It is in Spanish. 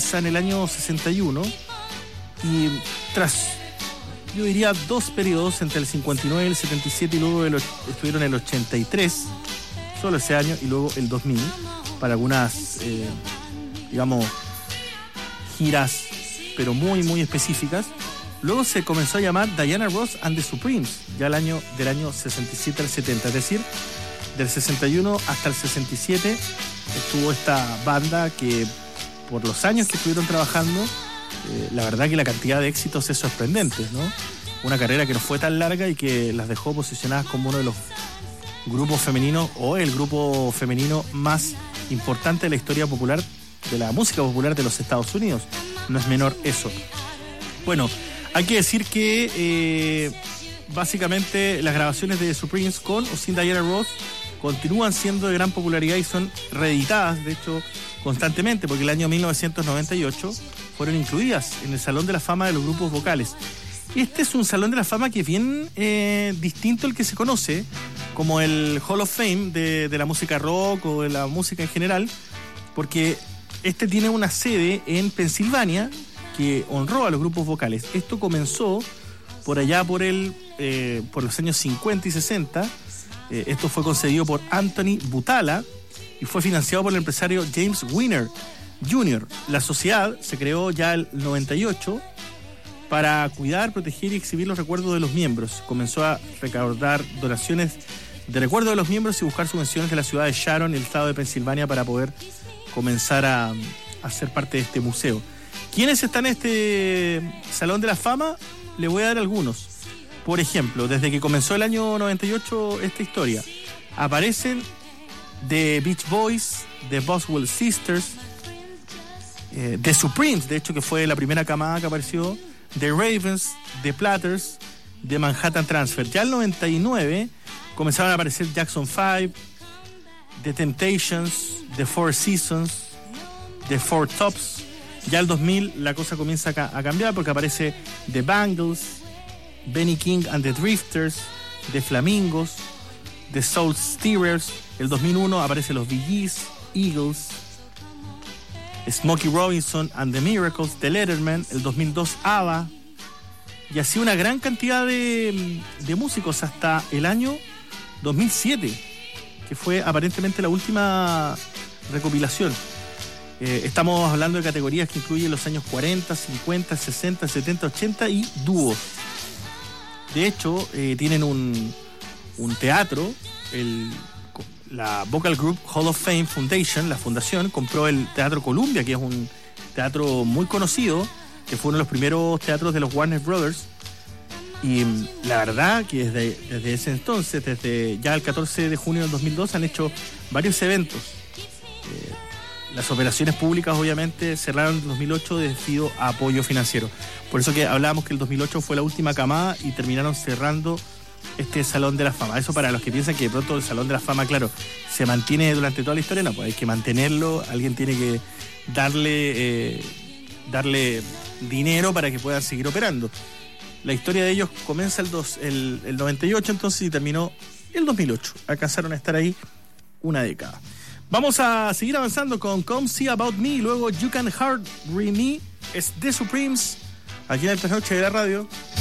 fuerza en el año 61 y tras, yo diría, 2 periodos entre el 59 y el 77 y luego estuvieron el 83, solo ese año, y luego el 2000 para algunas, digamos, giras, pero muy, muy específicas. Luego se comenzó a llamar Diana Ross and the Supremes, ya del año 67 al 70, es decir, del 61 hasta el 67 estuvo esta banda que por los años que estuvieron trabajando, la verdad que la cantidad de éxitos es sorprendente, ¿no? Una carrera que no fue tan larga y que las dejó posicionadas como uno de los grupos femeninos o el grupo femenino más importante de la historia popular, de la música popular de los Estados Unidos. No es menor eso. Bueno, hay que decir que básicamente las grabaciones de Supremes con o sin Diana Ross continúan siendo de gran popularidad y son reeditadas, de hecho, constantemente, porque el año 1998 fueron incluidas en el Salón de la Fama de los grupos vocales. Este es un Salón de la Fama que es bien distinto al que se conoce como el Hall of Fame de la música rock o de la música en general, porque este tiene una sede en Pensilvania que honró a los grupos vocales. Esto comenzó por allá por los años 50 y 60. Esto fue concedido por Anthony Butala y fue financiado por el empresario James Weiner Jr. La sociedad se creó ya el 98 para cuidar, proteger y exhibir los recuerdos de los miembros. Comenzó a recaudar donaciones de recuerdo de los miembros y buscar subvenciones de la ciudad de Sharon y el estado de Pensilvania para poder comenzar a ser parte de este museo. ¿Quiénes están en este Salón de la Fama? Le voy a dar algunos. Por ejemplo, desde que comenzó el año 98 esta historia, aparecen The Beach Boys, The Boswell Sisters, The Supremes, de hecho que fue la primera camada que apareció, The Ravens, The Platters, The Manhattan Transfer. Ya el 99 comenzaron a aparecer Jackson 5, The Temptations, The Four Seasons, The Four Tops. Ya el 2000 la cosa comienza a cambiar porque aparece The Bangles, Benny King and the Drifters, The Flamingos, The Soul Stirrers. El 2001 aparecen los Bee Gees, Eagles, Smokey Robinson and the Miracles, The Letterman. El 2002 ABBA. Y así una gran cantidad de músicos hasta el año 2007, que fue aparentemente la última recopilación. Estamos hablando de categorías que incluyen los años 40, 50, 60, 70, 80 y dúos. De hecho, tienen un teatro, la Vocal Group Hall of Fame Foundation, la fundación, compró el Teatro Columbia, que es un teatro muy conocido, que fue uno de los primeros teatros de los Warner Brothers. Y la verdad que desde ese entonces, desde ya el 14 de junio del 2002, han hecho varios eventos. Las operaciones públicas obviamente cerraron en 2008 debido a apoyo financiero. Por eso que hablábamos que el 2008 fue la última camada y terminaron cerrando este Salón de la Fama. Eso para los que piensan que de pronto el Salón de la Fama, claro, se mantiene durante toda la historia. No, pues hay que mantenerlo, alguien tiene que darle dinero para que puedan seguir operando. La historia de ellos comienza el 98 entonces y terminó el 2008. Alcanzaron a estar ahí una década. Vamos a seguir avanzando con Come See About Me, luego You Can Hardly Me, es The Supremes, aquí en el Trasnoche de la radio.